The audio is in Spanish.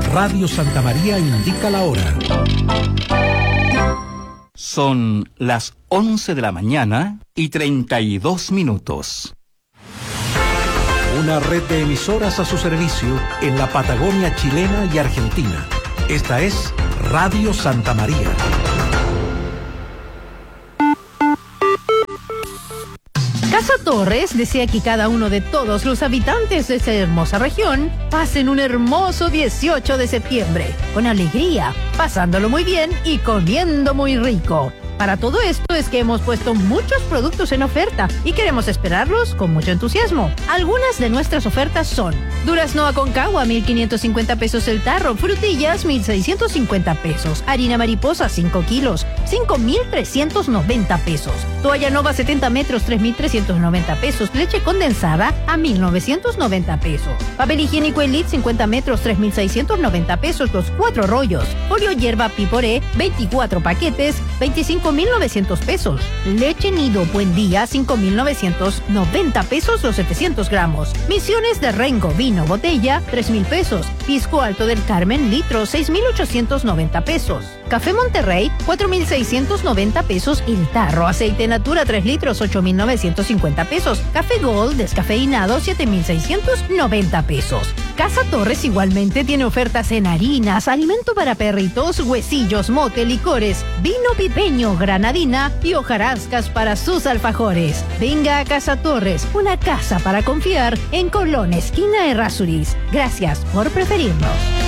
Radio Santa María indica la hora. Son las 11 de la mañana y 32 minutos. Una red de emisoras a su servicio en la Patagonia chilena y argentina. Esta es Radio Santa María. Casa Torres desea que cada uno de todos los habitantes de esta hermosa región pasen un hermoso 18 de septiembre, con alegría, pasándolo muy bien y comiendo muy rico. Para todo esto es que hemos puesto muchos productos en oferta y queremos esperarlos con mucho entusiasmo. Algunas de nuestras ofertas son: durazno Aconcagua, 1.550 pesos el tarro; frutillas, 1.650 pesos; harina mariposa, 5 kilos, 5.390 pesos; toalla Nova 70 metros, 3.390 pesos; leche condensada a 1.990 pesos; papel higiénico Elite 50 metros, 3.690 pesos los 4 rollos; folio hierba Piporé, 24 paquetes, 25.900 pesos; leche Nido Buen Día, 5.990 pesos los 700 gramos; misiones de Rengo vino botella, 3.000 pesos; pisco Alto del Carmen litro, 6.890 pesos; café Monterrey, 4.690 pesos el tarro; aceite Natura 3 litros, 8.950 pesos; café Gold descafeinado, 7.690 pesos. Casa Torres igualmente tiene ofertas en harinas, alimento para perritos, huesillos, mote, licores, vino pipeño, granadina y hojarascas para sus alfajores. Venga a Casa Torres, una casa para confiar, en Colón, esquina Errázuriz. Gracias por preferirnos.